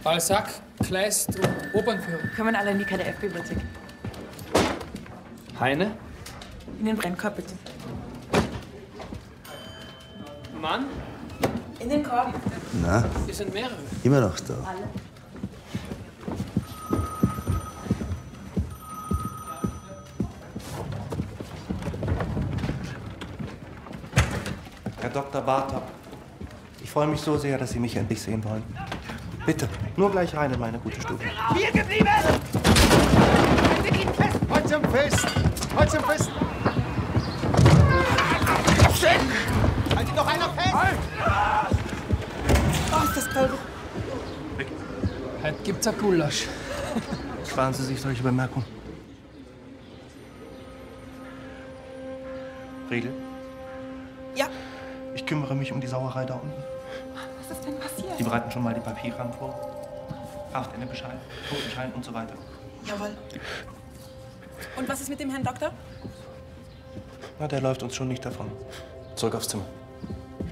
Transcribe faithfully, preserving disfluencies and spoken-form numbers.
Balzac, Kleist und Opernführung. Kommen alle in die K D F-Bibliothek. Heine? In den Brennkorb, bitte. Mann? In den Korb. Na, Wir sind mehrere. immer noch da. Alle. Herr Doktor Bartok, ich freue mich so sehr, dass Sie mich endlich sehen wollen. Bitte, nur gleich rein in meine gute Stube. Hier geblieben! Haltet ihn fest! Halt zum Fest! Halt zum Fest! Shit! Halt ihn doch einer fest! Halt! Oh, ist das kalt. Heute gibt's ein Gulasch. Sparen Sie sich solche Bemerkungen. Friedel? Ja. Ich kümmere mich um die Sauerei da unten. Was ist denn passiert? Die bereiten schon mal die Papiere an vor. Haftende-Bescheid, Totenschein und so weiter. Jawohl. Und was ist mit dem Herrn Doktor? Na, der läuft uns schon nicht davon. Zurück aufs Zimmer.